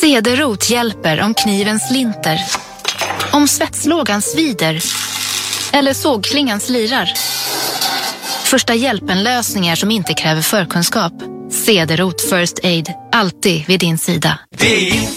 Cederrot hjälper om kniven slinter, om svetslågan svider eller sågklingan slirar. Första hjälpen-lösningar som inte kräver förkunskap. Cederrot First Aid, alltid vid din sida. Det är